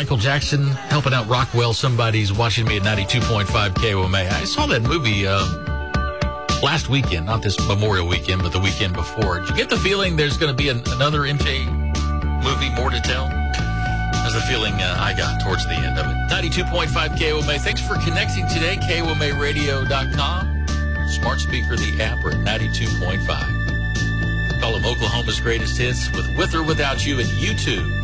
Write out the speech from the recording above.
Michael Jackson helping out Rockwell. Somebody's watching me at 92.5 KOMA. I saw that movie last weekend, not this Memorial weekend, but the weekend before. Did you get the feeling there's going to be another MJ movie, more to tell? That's the feeling I got towards the end of it. 92.5 KOMA. Thanks for connecting today. KOMAradio.com. Smart speaker, the app, or at 92.5. Call them Oklahoma's greatest hits with or without you at YouTube.